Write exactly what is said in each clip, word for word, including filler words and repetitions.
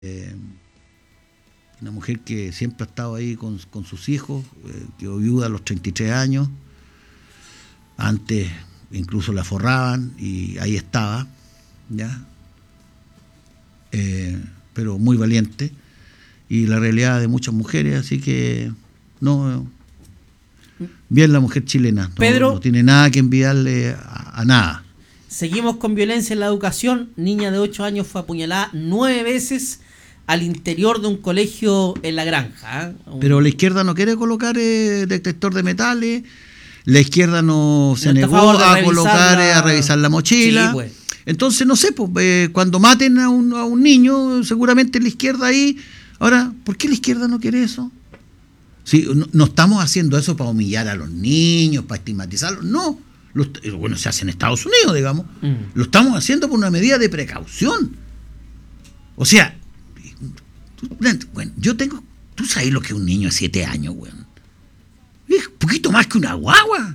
Eh, una mujer que siempre ha estado ahí con, con sus hijos, eh, quedó viuda a los treinta y tres años, antes incluso la forraban y ahí estaba, ¿ya? Eh, pero muy valiente, y la realidad de muchas mujeres, así que no, bien la mujer chilena, no, Pedro, no tiene nada que enviarle a, a nada. Seguimos con violencia en la educación. Niña de ocho años fue apuñalada nueve veces al interior de un colegio en La Granja, ¿eh? Un... Pero la izquierda no quiere colocar eh, detector de metales, la izquierda no se No está negó a favor de a revisar colocar, la- eh, a revisar la mochila. Sí, pues. Entonces, no sé, pues, eh, cuando maten a un, a un niño, seguramente la izquierda ahí... Ahora, ¿por qué la izquierda no quiere eso? Sí, no, no estamos haciendo eso para humillar a los niños, para estigmatizarlos, no. Lo, bueno, se hace en Estados Unidos, digamos. Mm. Lo estamos haciendo por una medida de precaución. O sea, tú, bueno, yo tengo... Tú sabes lo que es un niño de siete años, weón. Es un poquito más que una guagua.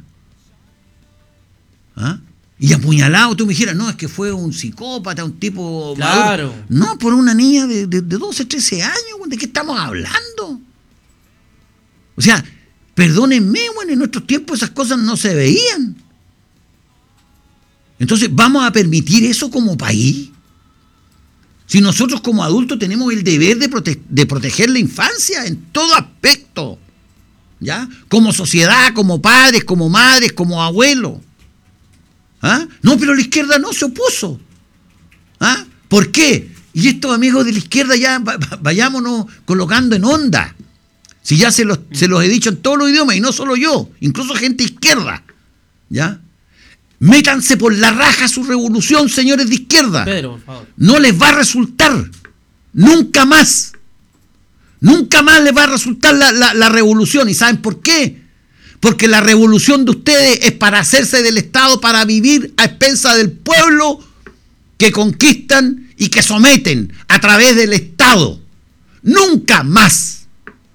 ¿Ah? Y apuñalado, tú me dijeras, no, es que fue un psicópata, un tipo... Claro. maduro. No, por una niña de, de, de doce, trece años, weón. ¿De qué estamos hablando? O sea, perdónenme, weón, en nuestros tiempos esas cosas no se veían. Entonces, ¿vamos a permitir eso como país? Si nosotros como adultos tenemos el deber de, prote- de proteger la infancia en todo aspecto, ¿ya? Como sociedad, como padres, como madres, como abuelos. ¿Ah? No, pero la izquierda no se opuso. ¿Ah? ¿Por qué? Y estos amigos de la izquierda ya va- va- vayámonos colocando en onda. Si ya se los, se los he dicho en todos los idiomas, y no solo yo, incluso gente izquierda, ¿ya? Métanse por la raja su revolución, señores de izquierda. Pedro, por favor. No les va a resultar. Nunca más. Nunca más les va a resultar la, la, la revolución. ¿Y saben por qué? Porque la revolución de ustedes es para hacerse del Estado, para vivir a expensas del pueblo que conquistan y que someten a través del Estado. Nunca más.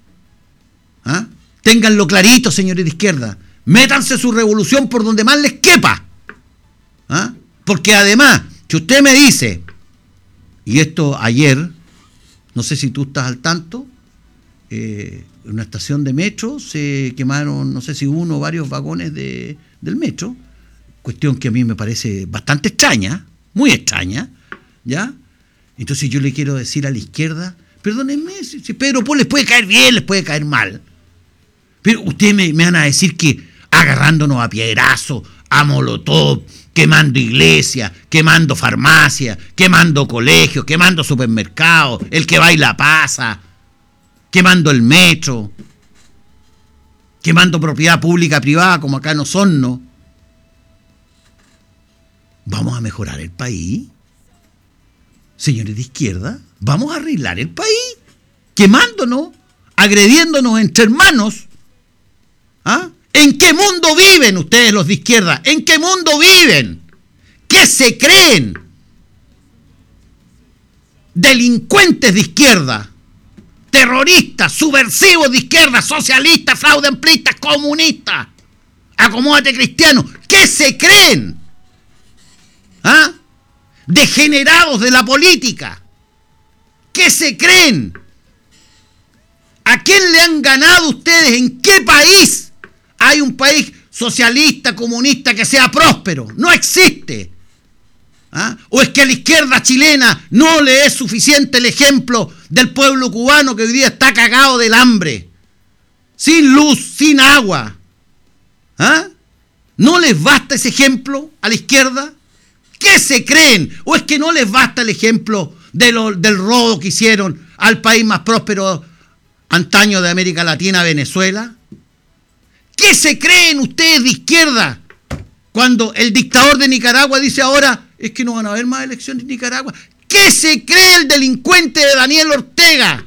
¿Ah? Ténganlo clarito, señores de izquierda. Métanse su revolución por donde más les quepa. ¿Ah? Porque además, si usted me dice, y esto ayer, no sé si tú estás al tanto, eh, en una estación de metro se quemaron, no sé si uno o varios vagones de, del metro, cuestión que a mí me parece bastante extraña, muy extraña, ¿ya? Entonces yo le quiero decir a la izquierda, perdónenme, si, si Pedro Paul les puede caer bien, les puede caer mal, pero ustedes me, me van a decir que agarrándonos a piedrazo, a molotov, quemando iglesias, quemando farmacias, quemando colegios, quemando supermercados, el que baila pasa, quemando el metro, quemando propiedad pública privada como acá en Osorno. ¿Vamos a mejorar el país? Señores de izquierda, ¿vamos a arreglar el país? Quemándonos, agrediéndonos entre hermanos. ¿Ah? ¿En qué mundo viven ustedes los de izquierda? ¿En qué mundo viven? ¿Qué se creen? Delincuentes de izquierda, terroristas, subversivos de izquierda, socialistas, fraude amplistas, comunistas, acomódate cristiano. ¿Qué se creen? ¿Ah? Degenerados de la política. ¿Qué se creen? ¿A quién le han ganado ustedes? ¿En qué país hay un país socialista, comunista que sea próspero? No existe. ¿Ah? ¿O es que a la izquierda chilena no le es suficiente el ejemplo del pueblo cubano que hoy día está cagado del hambre? Sin luz, sin agua. ¿Ah? ¿No les basta ese ejemplo a la izquierda? ¿Qué se creen? ¿O es que no les basta el ejemplo de lo, del robo que hicieron al país más próspero antaño de América Latina, Venezuela? ¿Qué se creen ustedes de izquierda cuando el dictador de Nicaragua dice ahora es que no van a haber más elecciones en Nicaragua? ¿Qué se cree el delincuente de Daniel Ortega,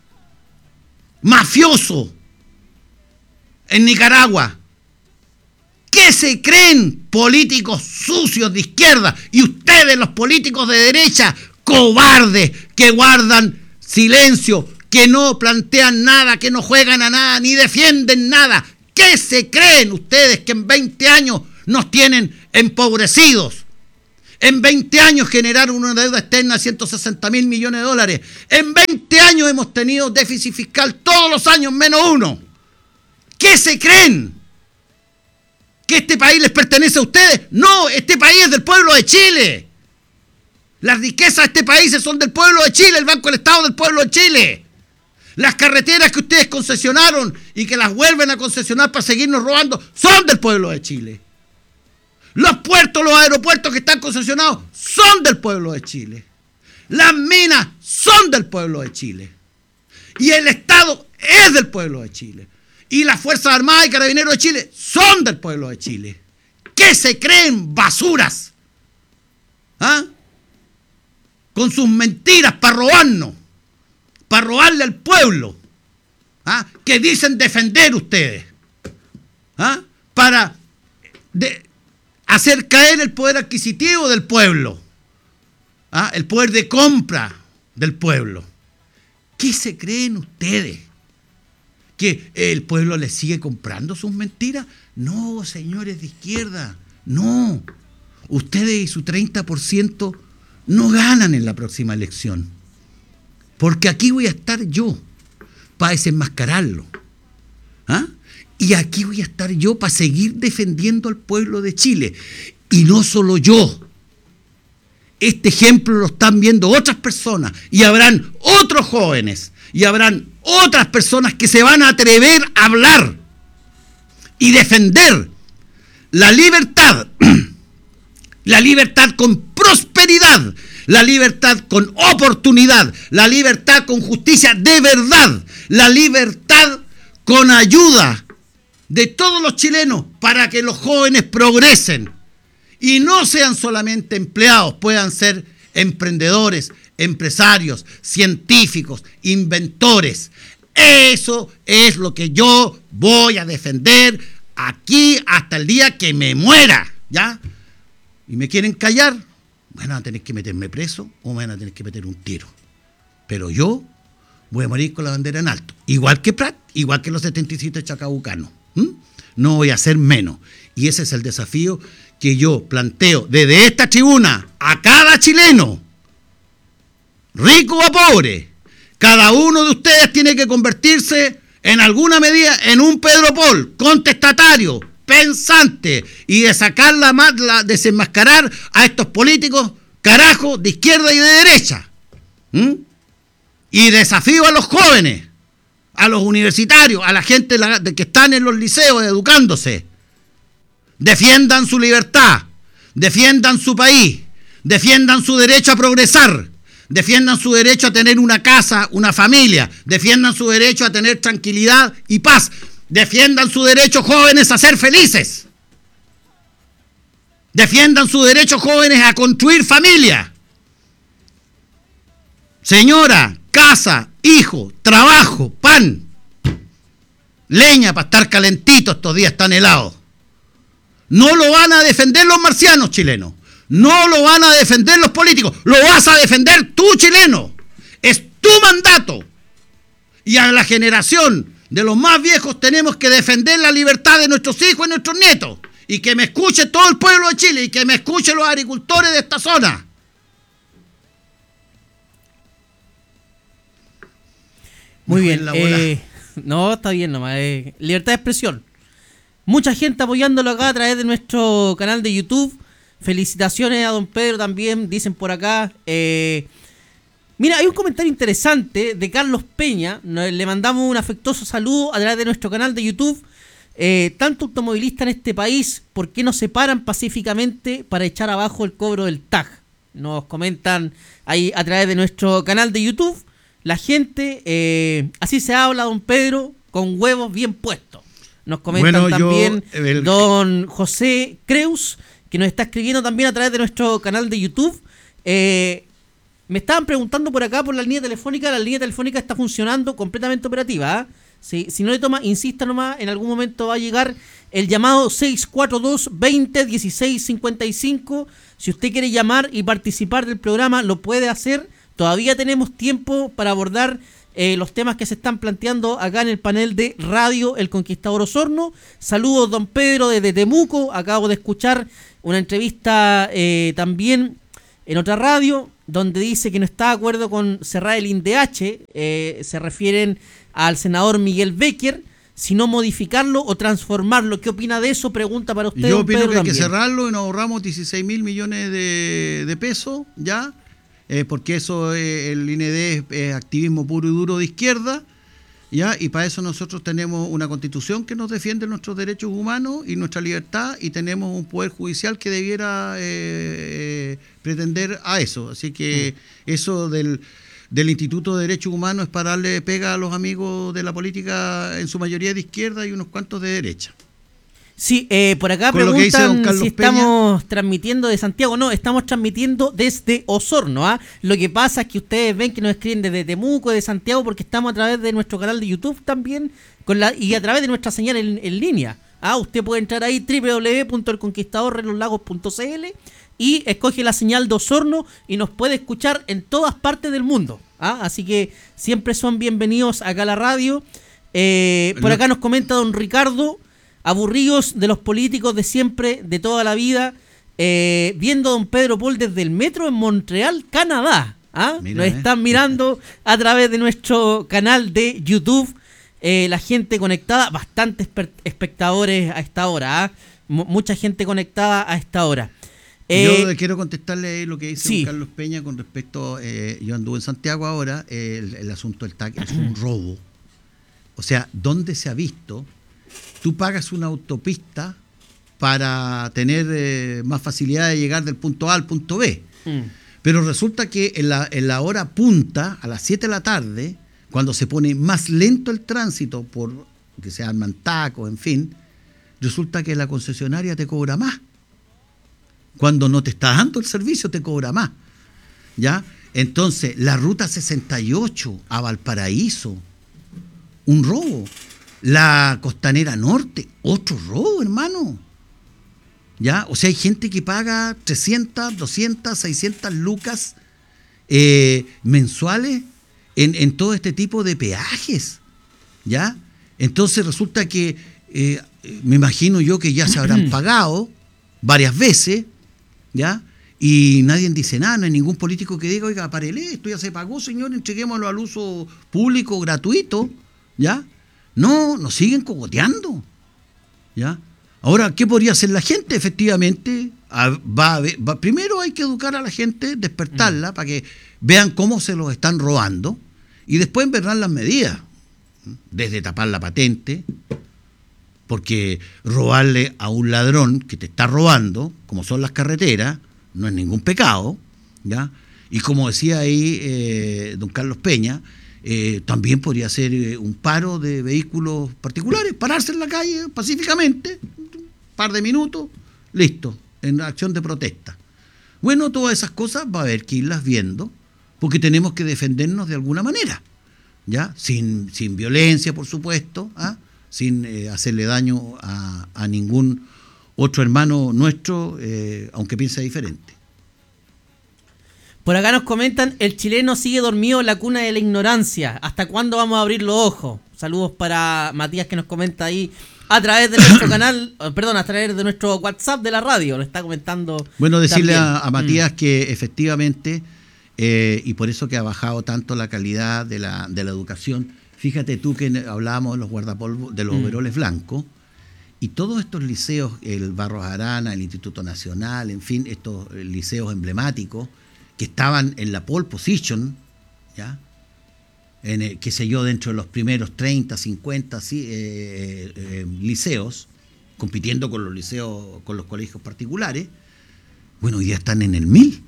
mafioso en Nicaragua? ¿Qué se creen políticos sucios de izquierda y ustedes los políticos de derecha, cobardes, que guardan silencio, que no plantean nada, que no juegan a nada, ni defienden nada? ¿Qué se creen ustedes que en veinte años nos tienen empobrecidos? En veinte años generaron una deuda externa de ciento sesenta mil millones de dólares. En veinte años hemos tenido déficit fiscal todos los años menos uno. ¿Qué se creen? ¿Que este país les pertenece a ustedes? No, este país es del pueblo de Chile. Las riquezas de este país son del pueblo de Chile, el Banco del Estado del pueblo de Chile. Las carreteras que ustedes concesionaron y que las vuelven a concesionar para seguirnos robando son del pueblo de Chile. Los puertos, los aeropuertos que están concesionados son del pueblo de Chile. Las minas son del pueblo de Chile. Y el Estado es del pueblo de Chile. Y las Fuerzas Armadas y Carabineros de Chile son del pueblo de Chile. ¿Qué se creen, basuras? ¿Ah? Con sus mentiras para robarnos, para robarle al pueblo, ¿ah? Que dicen defender ustedes, ¿ah? Para de, hacer caer el poder adquisitivo del pueblo, ¿ah? El poder de compra del pueblo. ¿Qué se creen ustedes? ¿Que el pueblo les sigue comprando sus mentiras? No, señores de izquierda, no. Ustedes y su treinta por ciento no ganan en la próxima elección. Porque aquí voy a estar yo para desenmascararlo. ¿Ah? Y aquí voy a estar yo para seguir defendiendo al pueblo de Chile. Y no solo yo. Este ejemplo lo están viendo otras personas. Y habrán otros jóvenes. Y habrán otras personas que se van a atrever a hablar y defender la libertad. La libertad con prosperidad, la libertad con oportunidad, la libertad con justicia de verdad, la libertad con ayuda de todos los chilenos para que los jóvenes progresen y no sean solamente empleados, puedan ser emprendedores, empresarios, científicos, inventores. Eso es lo que yo voy a defender aquí hasta el día que me muera, ¿ya? Y me quieren callar, van a tener que meterme preso o me van a tener que meter un tiro. Pero yo voy a morir con la bandera en alto. Igual que Prat, igual que los setenta y siete chacabucanos. ¿Mm? No voy a ser menos. Y ese es el desafío que yo planteo desde esta tribuna a cada chileno, rico o pobre. Cada uno de ustedes tiene que convertirse en alguna medida en un Pedro Paul, contestatario, pensante, y de sacar la, la desenmascarar a estos políticos, carajo, de izquierda y de derecha. ¿Mm? Y desafío a los jóvenes, a los universitarios, a la gente la, de que están en los liceos educándose. Defiendan su libertad, defiendan su país, defiendan su derecho a progresar, defiendan su derecho a tener una casa, una familia, defiendan su derecho a tener tranquilidad y paz. Defiendan su derecho, jóvenes, a ser felices. Defiendan su derecho, jóvenes, a construir familia. Señora, casa, hijo, trabajo, pan, leña para estar calentito, estos días tan helados. No lo van a defender los marcianos chilenos. No lo van a defender los políticos. Lo vas a defender tú, chileno. Es tu mandato. Y a la generación de los más viejos tenemos que defender la libertad de nuestros hijos y nuestros nietos. Y que me escuche todo el pueblo de Chile y que me escuchen los agricultores de esta zona. Muy bien. Eh, no, está bien nomás. Eh, libertad de expresión. Mucha gente apoyándolo acá a través de nuestro canal de YouTube. Felicitaciones a don Pedro también, dicen por acá. Eh, mira, hay un comentario interesante de Carlos Peña. Le mandamos un afectuoso saludo a través de nuestro canal de YouTube. Eh, tanto automovilistas en este país, ¿por qué no se paran pacíficamente para echar abajo el cobro del T A G? Nos comentan ahí a través de nuestro canal de YouTube. La gente, eh, así se habla, don Pedro, con huevos bien puestos. Nos comentan bueno, también yo, el... don José Creus, que nos está escribiendo también a través de nuestro canal de YouTube. Eh, me estaban preguntando por acá por la línea telefónica. La línea telefónica está funcionando completamente operativa, ¿eh? Si, si no le toma, insista nomás, en algún momento va a llegar el llamado seis cuatro dos, veinte, dieciséis cincuenta y cinco. Si usted quiere llamar y participar del programa, lo puede hacer. Todavía tenemos tiempo para abordar eh, los temas que se están planteando acá en el panel de Radio El Conquistador Osorno. Saludos, don Pedro, desde Temuco. Acabo de escuchar una entrevista eh, también en otra radio, donde dice que no está de acuerdo con cerrar el INDH, eh, se refieren al senador Miguel Becker, sino modificarlo o transformarlo. ¿Qué opina de eso? Pregunta para usted. Yo opino Pedro, que hay también. que cerrarlo y nos ahorramos dieciséis mil millones de, de pesos, ¿ya? Eh, porque eso, eh, el I N E D es, es activismo puro y duro de izquierda, ¿ya? Y para eso nosotros tenemos una constitución que nos defiende nuestros derechos humanos y nuestra libertad, y tenemos un poder judicial que debiera eh, eh, pretender a eso. Así que mm. eso del, del Instituto de Derechos Humanos es para darle pega a los amigos de la política, en su mayoría de izquierda y unos cuantos de derecha. Sí, eh, por acá Con preguntan si estamos Peña. transmitiendo de Santiago. No, estamos transmitiendo desde Osorno. ¿ah? Lo que pasa es que ustedes ven que nos escriben desde Temuco, de Santiago, porque estamos a través de nuestro canal de YouTube también con la y a través de nuestra señal en, en línea. ¿ah? Usted puede entrar ahí doble u doble u doble u punto el conquistador de los lagos punto c l y escoge la señal de Osorno y nos puede escuchar en todas partes del mundo. ¿ah? Así que siempre son bienvenidos acá a la radio. Eh, por acá nos comenta don Ricardo: aburridos de los políticos de siempre, de toda la vida, eh, viendo a don Pedro Paul desde el metro en Montreal, Canadá. ¿ah? Mira, Nos eh. están mirando a través de nuestro canal de YouTube. Eh, la gente conectada, bastantes espectadores a esta hora. ¿ah? M- mucha gente conectada a esta hora. Eh, yo quiero contestarle lo que dice sí. don Carlos Peña con respecto, eh, yo anduve en Santiago ahora, eh, el, el asunto del T A C es un robo. O sea, ¿dónde se ha visto? Tú pagas una autopista para tener eh, más facilidad de llegar del punto A al punto B. Mm. Pero resulta que en la, en la hora punta, a las siete de la tarde, cuando se pone más lento el tránsito, por que se arman tacos, en fin, resulta que la concesionaria te cobra más. Cuando no te está dando el servicio, te cobra más. ¿Ya? Entonces, la ruta sesenta y ocho a Valparaíso, un robo. La Costanera Norte, otro robo, hermano. ¿Ya? O sea, hay gente que paga trescientas, doscientas, seiscientas lucas eh, mensuales en, en todo este tipo de peajes. ¿Ya? Entonces resulta que, eh, me imagino yo que ya se habrán pagado varias veces, ¿ya? Y nadie dice nada, no hay ningún político que diga, oiga, párele, esto ya se pagó, señor, entreguémoslo al uso público gratuito, ¿ya? No, nos siguen cogoteando, ¿ya? Ahora, ¿qué podría hacer la gente? Efectivamente, a, va a ver, va, primero hay que educar a la gente, despertarla, mm. para que vean cómo se los están robando, y después verán las medidas, desde tapar la patente, porque robarle a un ladrón que te está robando, como son las carreteras, no es ningún pecado, ¿ya? Y como decía ahí eh, don Carlos Peña, Eh, también podría ser eh, un paro de vehículos particulares, pararse en la calle pacíficamente, un par de minutos, listo, en acción de protesta. Bueno, todas esas cosas va a haber que irlas viendo, porque tenemos que defendernos de alguna manera, ¿ya? Sin, sin violencia, por supuesto, ¿ah? sin eh, hacerle daño a, a ningún otro hermano nuestro, eh, aunque piense diferente. Por acá nos comentan: el chileno sigue dormido en la cuna de la ignorancia. ¿Hasta cuándo vamos a abrir los ojos? Saludos para Matías, que nos comenta ahí a través de nuestro canal, perdón, a través de nuestro WhatsApp de la radio. Lo está comentando. Bueno, decirle a, a Matías mm. que efectivamente, eh, y por eso que ha bajado tanto la calidad de la, de la educación. Fíjate tú que hablábamos de los guardapolvos, de los mm. overoles blancos, y todos estos liceos, el Barros Arana, el Instituto Nacional, en fin, estos liceos emblemáticos, que estaban en la pole position, ¿ya? En el, qué sé yo, dentro de los primeros treinta, cincuenta sí, eh, eh, liceos, compitiendo con los liceos, con los colegios particulares, bueno, hoy día están en el mil.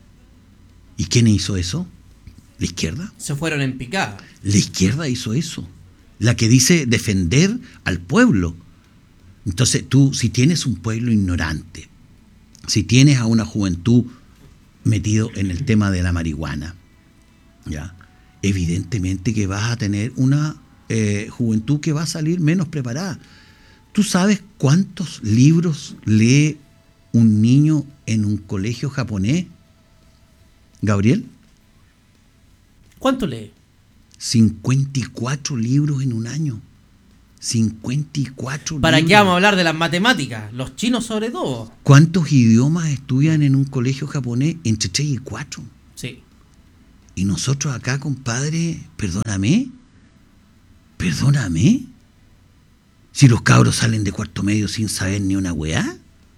¿Y quién hizo eso? ¿La izquierda? Se fueron en picada. La izquierda hizo eso, la que dice defender al pueblo. Entonces tú, si tienes un pueblo ignorante, si tienes a una juventud metido en el tema de la marihuana, ¿ya? Evidentemente que vas a tener una eh, juventud que va a salir menos preparada. ¿Tú sabes cuántos libros lee un niño en un colegio japonés, Gabriel? ¿Cuánto lee? cincuenta y cuatro libros en un año. cincuenta y cuatro ¿Para libros. qué vamos a hablar de las matemáticas? Los chinos sobre todo. ¿Cuántos idiomas estudian en un colegio japonés? Entre tres y cuatro. Sí. Y nosotros acá, compadre, perdóname, perdóname, si los cabros salen de cuarto medio sin saber ni una weá.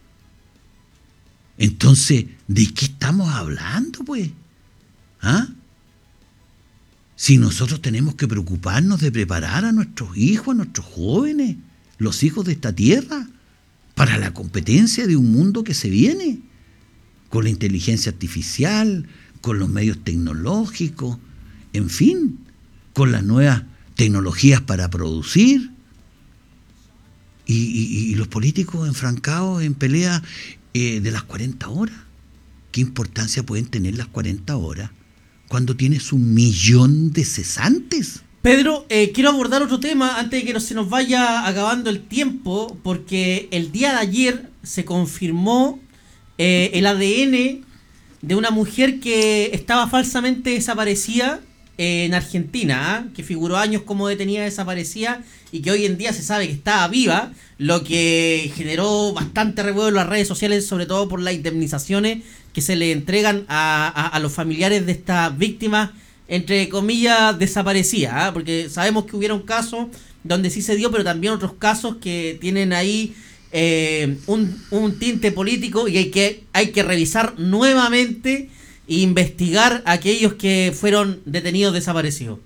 Entonces, ¿de qué estamos hablando, pues? ¿Ah? Si nosotros tenemos que preocuparnos de preparar a nuestros hijos, a nuestros jóvenes, los hijos de esta tierra, para la competencia de un mundo que se viene, con la inteligencia artificial, con los medios tecnológicos, en fin, con las nuevas tecnologías para producir, y, y, y los políticos enfrancados en pelea eh, de las cuarenta horas. ¿Qué importancia pueden tener las cuarenta horas cuando tienes un millón de cesantes? Pedro, eh, quiero abordar otro tema antes de que no se nos vaya acabando el tiempo, porque el día de ayer se confirmó eh, el A D N de una mujer que estaba falsamente desaparecida eh, en Argentina, ¿eh? que figuró años como detenida desaparecida y que hoy en día se sabe que estaba viva, lo que generó bastante revuelo en las redes sociales, sobre todo por las indemnizaciones que se le entregan a, a, a los familiares de estas víctimas, entre comillas, desaparecidas, ¿eh? Porque sabemos que hubieron casos donde sí se dio, pero también otros casos que tienen ahí eh, un, un tinte político y hay que, hay que revisar nuevamente e investigar a aquellos que fueron detenidos desaparecidos.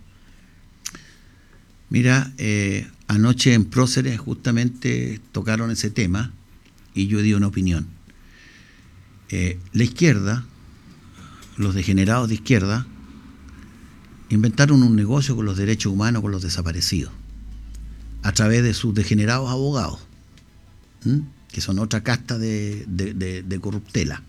Mira, eh, anoche en Próceres justamente tocaron ese tema y yo di una opinión. Eh, la izquierda, los degenerados de izquierda, inventaron un negocio con los derechos humanos, con los desaparecidos, a través de sus degenerados abogados, ¿m? que son otra casta de, de, de, de corruptela.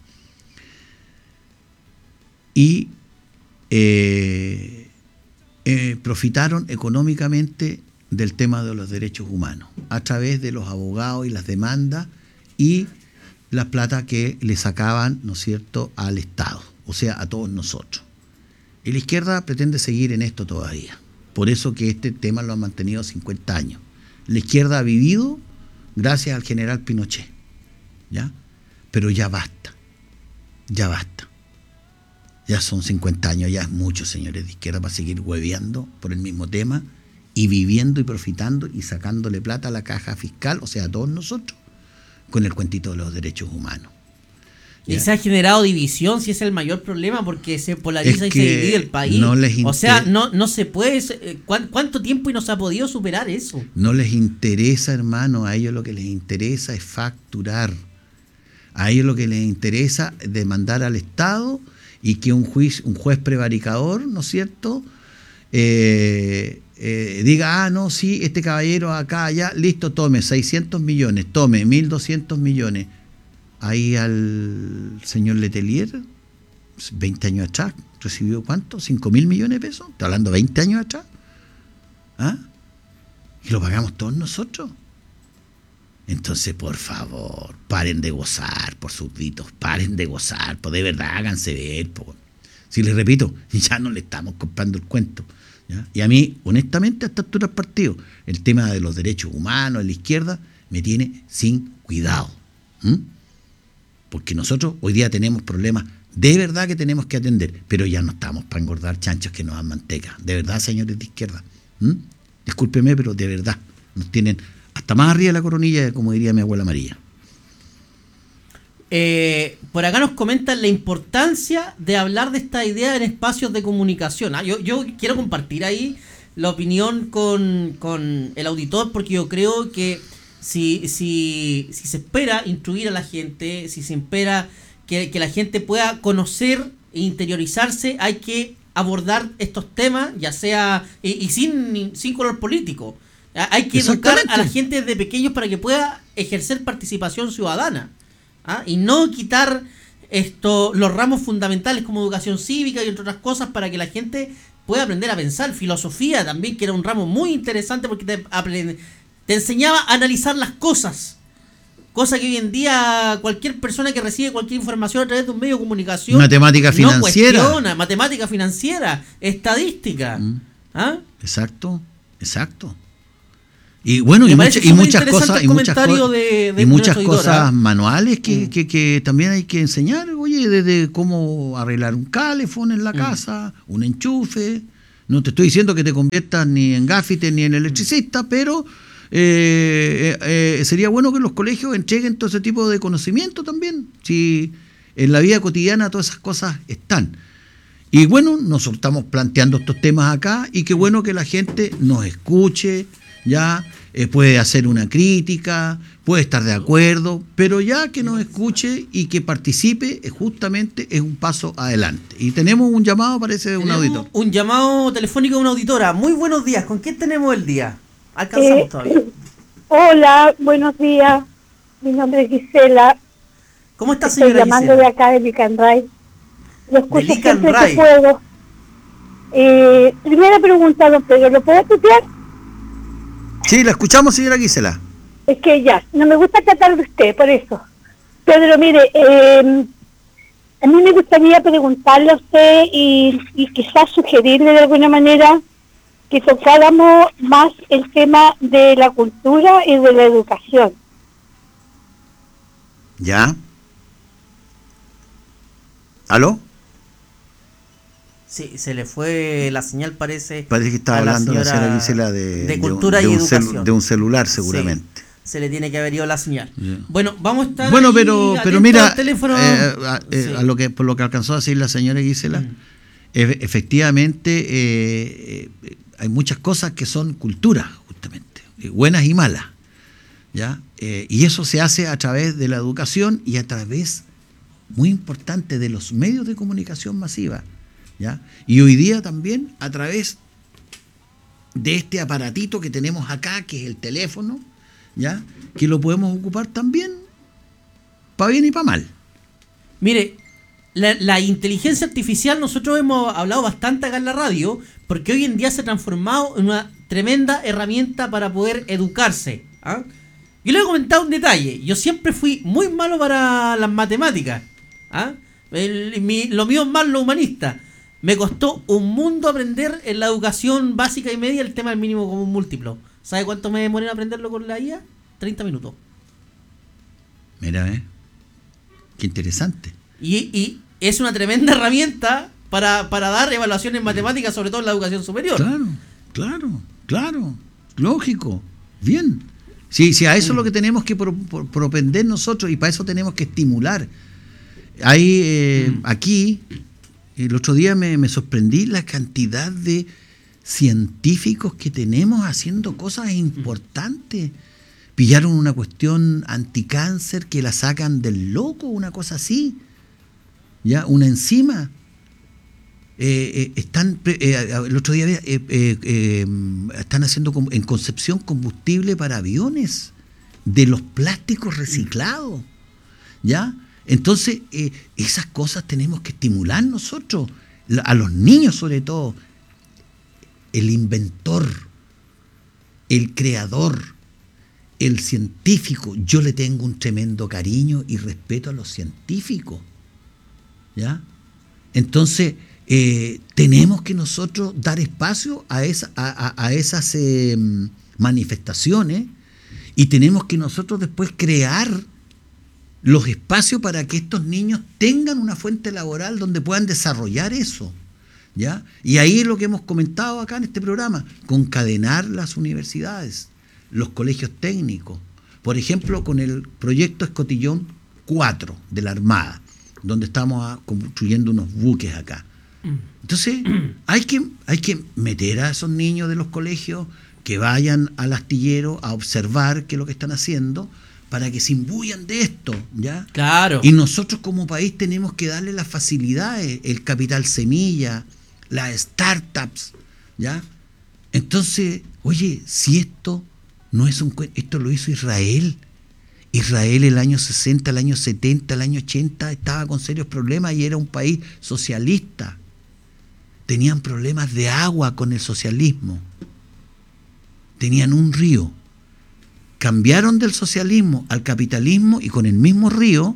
Y eh, eh, profitaron económicamente del tema de los derechos humanos, a través de los abogados y las demandas y la plata que le sacaban, ¿no es cierto?, al Estado, o sea, a todos nosotros. Y la izquierda pretende seguir en esto todavía. Por eso que este tema lo han mantenido cincuenta años. La izquierda ha vivido gracias al general Pinochet, ¿ya? Pero ya basta, ya basta. Ya son cincuenta años, ya es mucho, señores de izquierda, para seguir hueveando por el mismo tema y viviendo y profitando y sacándole plata a la caja fiscal, o sea, a todos nosotros, con el cuentito de los derechos humanos. Y se ha generado división, si es el mayor problema, porque se polariza es y se divide el país. No les o sea, no, no se puede... ¿Cuánto tiempo y no se ha podido superar eso? No les interesa, hermano, a ellos lo que les interesa es facturar. A ellos lo que les interesa es demandar al Estado y que un juez, un juez prevaricador, ¿no es cierto?, eh, eh, diga, ah, no, sí, este caballero acá, allá, listo, tome seiscientos millones, tome mil doscientos millones. Ahí al señor Letelier, veinte años atrás, ¿recibió cuánto? ¿cinco mil millones de pesos? ¿Está hablando veinte años atrás? ¿Ah? Y lo pagamos todos nosotros. Entonces, por favor, paren de gozar por súbditos, paren de gozar, pues de verdad háganse ver. Pues. Si les repito, ya no le estamos comprando el cuento. ¿ya? Y a mí, honestamente, a esta altura del partido, el tema de los derechos humanos, de la izquierda, me tiene sin cuidado. ¿Mm? Porque nosotros hoy día tenemos problemas de verdad que tenemos que atender, pero ya no estamos para engordar chanchos que nos dan manteca. De verdad, señores de izquierda. ¿Mm? Discúlpeme, pero de verdad, nos tienen hasta más arriba de la coronilla, como diría mi abuela María. Eh, por acá nos comentan la importancia de hablar de esta idea en espacios de comunicación. ¿ah? Yo, yo quiero compartir ahí la opinión con, con el auditor, porque yo creo que si, si, si se espera instruir a la gente, si se espera que, que la gente pueda conocer e interiorizarse, hay que abordar estos temas, ya sea, y, y sin, sin color político. Hay que educar a la gente desde pequeños para que pueda ejercer participación ciudadana. ¿ah? Y no quitar esto, los ramos fundamentales como educación cívica y entre otras cosas para que la gente pueda aprender a pensar. Filosofía también, que era un ramo muy interesante porque te, aprend- te enseñaba a analizar las cosas. Cosa que hoy en día cualquier persona que recibe cualquier información a través de un medio de comunicación matemática financiera, no cuestiona, matemática financiera, estadística. Mm. ¿ah? Exacto, exacto. Y bueno, y, mucha, y muchas cosas, y muchas, co- de, de y muchas cosas manuales que, mm. que, que también hay que enseñar, oye, desde cómo arreglar un calefón en la mm. casa, un enchufe. No te estoy diciendo que te conviertas ni en gaffiter ni en electricista, mm. pero eh, eh, sería bueno que los colegios entreguen todo ese tipo de conocimiento también. Si en la vida cotidiana todas esas cosas están. Y bueno, nosotros estamos planteando estos temas acá y qué bueno que la gente nos escuche, ya eh, puede hacer una crítica, puede estar de acuerdo, pero ya que nos escuche y que participe, eh, justamente es un paso adelante. Y tenemos un llamado, parece, de un auditor. Un llamado telefónico de una auditora. Muy buenos días, ¿con quién tenemos el día? Alcanzamos eh, todavía. Hola, buenos días, mi nombre es Gisela. ¿Cómo está, señora Estoy llamando Gisela? de acá de Licanray. Lo escucho de siempre que puedo. Eh, primera pregunta, don Pedro, ¿lo puedo tutear? Sí, la escuchamos, señora Gisela. Es que ya, no me gusta tratar de usted, por eso. Pedro, mire, eh, a mí me gustaría preguntarle a usted y, y quizás sugerirle de alguna manera que tocáramos más el tema de la cultura y de la educación. ¿Ya? ¿Aló? Sí, se le fue la señal, parece. Parece que estaba hablando la señora Gisela de, de cultura de un, y de un educación. Celu, de un celular, seguramente. Sí, se le tiene que haber ido la señal. Yeah. Bueno, vamos a estar. Bueno, pero, pero mira, teléfono. Eh, a, eh, sí. a lo que por lo que alcanzó a decir la señora Gisela, mm. e- efectivamente eh, eh, hay muchas cosas que son cultura, justamente, buenas y malas, ¿ya? Eh, y eso se hace a través de la educación y a través, muy importante, de los medios de comunicación masiva, ¿ya? Y hoy día también a través de este aparatito que tenemos acá, que es el teléfono, ¿ya? Que lo podemos ocupar también para bien y para mal. Mire, la, la inteligencia artificial nosotros hemos hablado bastante acá en la radio, porque hoy en día se ha transformado en una tremenda herramienta para poder educarse, ¿ah? Yo le he comentado un detalle. Yo siempre fui muy malo para las matemáticas, ¿ah? El, mi, lo mío es más lo humanista. Me costó un mundo aprender en la educación básica y media el tema del mínimo común múltiplo. ¿Sabe cuánto me demoré en aprenderlo con la I A? treinta minutos. Mira, ¿eh? Qué interesante. Y, y es una tremenda herramienta para, para dar evaluaciones en matemáticas, sobre todo en la educación superior. Claro, claro, claro. Lógico. Bien. Sí, sí, a eso es lo que tenemos que pro, pro, propender nosotros y para eso tenemos que estimular. Hay eh, mm. aquí, el otro día me, me sorprendí la cantidad de científicos que tenemos haciendo cosas importantes. Pillaron una cuestión anticáncer que la sacan del loco, una cosa así. Ya, una enzima. Eh, eh, están eh, el otro día eh, eh, eh, están haciendo en Concepción combustible para aviones de los plásticos reciclados, ¿ya? Entonces eh, esas cosas tenemos que estimular nosotros, a los niños sobre todo. El inventor, el creador, el científico, yo le tengo un tremendo cariño y respeto a los científicos, ¿ya? Entonces Eh, tenemos que nosotros dar espacio a, esa, a, a, a esas eh, manifestaciones y tenemos que nosotros después crear los espacios para que estos niños tengan una fuente laboral donde puedan desarrollar eso, ¿ya? Y ahí es lo que hemos comentado acá en este programa, concadenar las universidades, los colegios técnicos, por ejemplo con el proyecto Escotillón cuatro de la Armada, donde estamos construyendo unos buques acá. Entonces hay que, hay que meter a esos niños de los colegios que vayan al astillero a observar qué es lo que están haciendo para que se imbuyan de esto, ¿ya? Claro. Y nosotros como país tenemos que darle las facilidades, el capital semilla, las startups, ¿ya? Entonces, oye, si esto no es un cuento, esto lo hizo Israel. Israel el año sesenta, el año setenta, el año ochenta estaba con serios problemas y era un país socialista. Tenían problemas de agua con el socialismo. Tenían un río. Cambiaron del socialismo al capitalismo y con el mismo río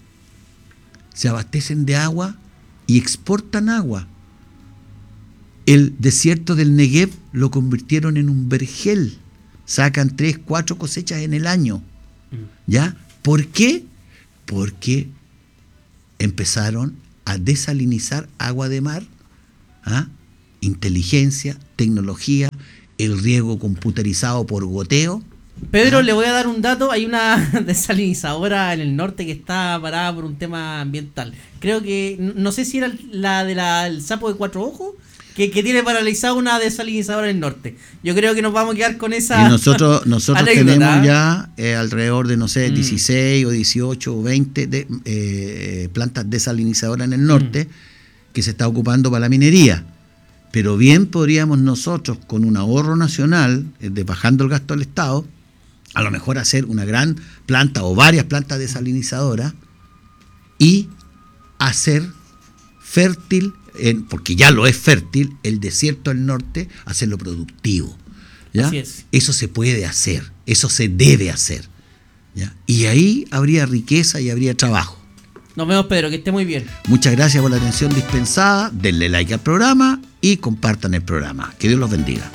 se abastecen de agua y exportan agua. El desierto del Negev lo convirtieron en un vergel. sacan tres, cuatro cosechas en el año. ¿Ya? ¿Por qué? Porque empezaron a desalinizar agua de mar, ¿ah? Inteligencia, tecnología, el riego computerizado por goteo. Pedro, ¿ah? Le voy a dar un dato. Hay una desalinizadora en el norte que está parada por un tema ambiental. Creo que, no sé si era la del de sapo de cuatro ojos, que, que tiene paralizada una desalinizadora en el norte. Yo creo que nos vamos a quedar con esa. Y nosotros, nosotros anécdota. tenemos ya eh, alrededor de, no sé, mm. dieciséis o dieciocho o veinte de, eh, plantas desalinizadoras en el norte mm. que se está ocupando para la minería. Pero bien podríamos nosotros, con un ahorro nacional, eh, de bajando el gasto del Estado, a lo mejor hacer una gran planta o varias plantas desalinizadoras y hacer fértil, en, porque ya lo es fértil, el desierto del norte, hacerlo productivo. ¿Ya? Así es. Eso se puede hacer, eso se debe hacer. ¿Ya? Y ahí habría riqueza y habría trabajo. Nos vemos, Pedro, que esté muy bien. Muchas gracias por la atención dispensada. Denle like al programa y compartan el programa. Que Dios los bendiga.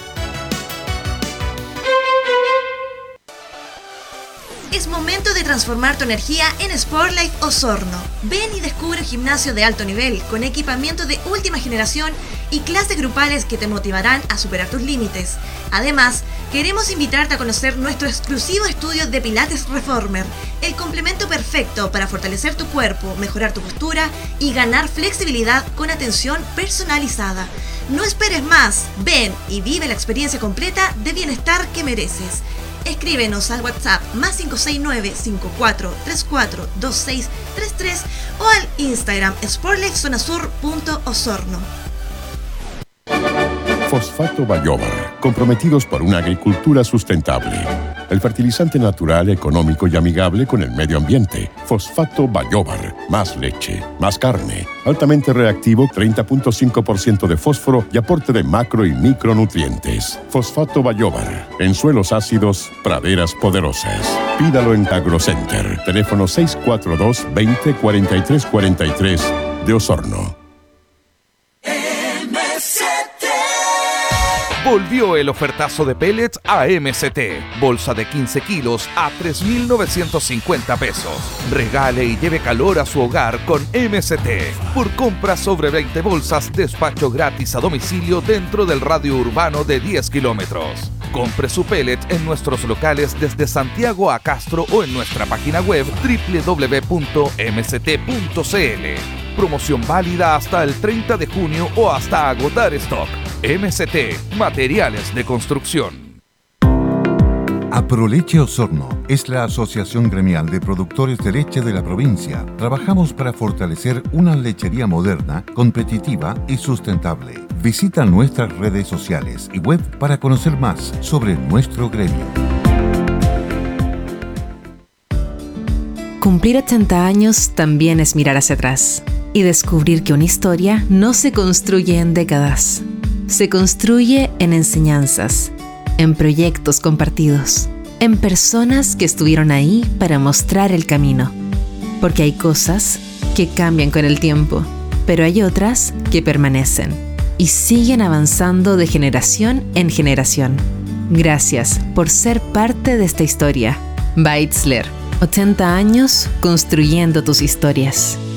Es momento de transformar tu energía en Sportlife Osorno. Ven y descubre un gimnasio de alto nivel con equipamiento de última generación y clases grupales que te motivarán a superar tus límites. Además, queremos invitarte a conocer nuestro exclusivo estudio de Pilates Reformer, el complemento perfecto para fortalecer tu cuerpo, mejorar tu postura y ganar flexibilidad con atención personalizada. No esperes más, ven y vive la experiencia completa de bienestar que mereces. Escríbenos al WhatsApp más cinco seis nueve, cinco cuatro tres cuatro, dos seis tres tres o al Instagram sportlifezonasur punto osorno. Fosfato Bayobar, comprometidos por una agricultura sustentable. El fertilizante natural, económico y amigable con el medio ambiente. Fosfato Bayobar, más leche, más carne, altamente reactivo, treinta punto cinco por ciento de fósforo y aporte de macro y micronutrientes. Fosfato Bayobar, en suelos ácidos, praderas poderosas. Pídalo en AgroCenter, teléfono seis cuatro dos, veinte, cuarenta y tres cuarenta y tres de Osorno. Volvió el ofertazo de pellets a M C T. Bolsa de quince kilos a tres mil novecientos cincuenta pesos. Regale y lleve calor a su hogar con M C T. Por compras sobre veinte bolsas, despacho gratis a domicilio dentro del radio urbano de diez kilómetros. Compre su pellet en nuestros locales desde Santiago a Castro o en nuestra página web doble u doble u doble u punto m c t punto c l. Promoción válida hasta el treinta de junio o hasta agotar stock. M C T, materiales de construcción. Aproleche Osorno es la asociación gremial de productores de leche de la provincia. Trabajamos para fortalecer una lechería moderna, competitiva y sustentable. Visita nuestras redes sociales y web para conocer más sobre nuestro gremio. Cumplir ochenta años también es mirar hacia atrás y descubrir que una historia no se construye en décadas. Se construye en enseñanzas, en proyectos compartidos, en personas que estuvieron ahí para mostrar el camino. Porque hay cosas que cambian con el tiempo, pero hay otras que permanecen y siguen avanzando de generación en generación. Gracias por ser parte de esta historia. Beitzler, ochenta años construyendo tus historias.